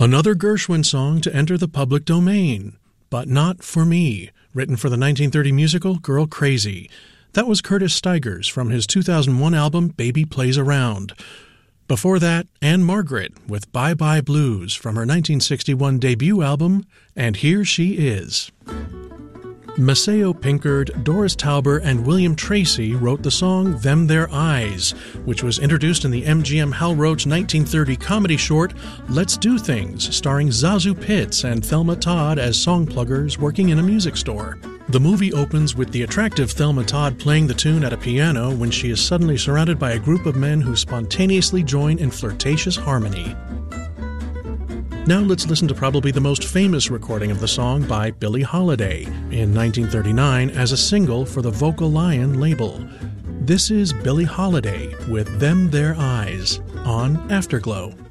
Another Gershwin song to enter the public domain, But Not For Me, written for the 1930 musical Girl Crazy. That was Curtis Stigers from his 2001 album Baby Plays Around. Before that, Anne Margaret with Bye Bye Blues from her 1961 debut album, And Here She Is. Maceo Pinkard, Doris Tauber, and William Tracy wrote the song Them Their Eyes, which was introduced in the MGM Hal Roach 1930 comedy short Let's Do Things, starring Zazu Pitts and Thelma Todd as song pluggers working in a music store. The movie opens with the attractive Thelma Todd playing the tune at a piano when she is suddenly surrounded by a group of men who spontaneously join in flirtatious harmony. Now let's listen to probably the most famous recording of the song by Billie Holiday in 1939 as a single for the Vocal Lion label. This is Billie Holiday with Them Their Eyes on Afterglow.